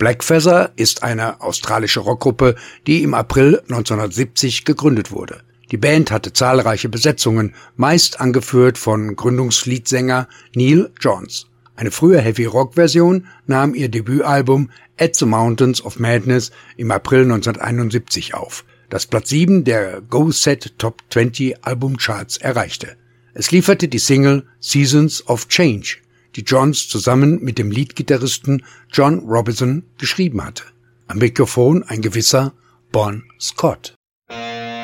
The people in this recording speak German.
Black Feather ist eine australische Rockgruppe, die im April 1970 gegründet wurde. Die Band hatte zahlreiche Besetzungen, meist angeführt von Gründungsleadsänger Neil Johns. Eine frühe Heavy-Rock-Version nahm ihr Debütalbum At the Mountains of Madness im April 1971 auf, das Platz 7 der Go Set Top 20 Albumcharts erreichte. Es lieferte die Single Seasons of Change, die Johns zusammen mit dem Leadgitarristen John Robison geschrieben hatte. Am Mikrofon ein gewisser Bon Scott.